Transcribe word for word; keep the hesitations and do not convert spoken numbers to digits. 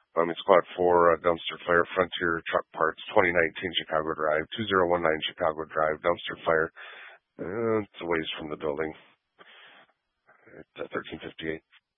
Um, it's Squad four, uh, dumpster fire, Frontier Truck Parts, twenty nineteen Chicago Drive, two zero one nine Chicago Drive, dumpster fire. Uh, it's a ways from the building. It's uh, thirteen fifty-eight.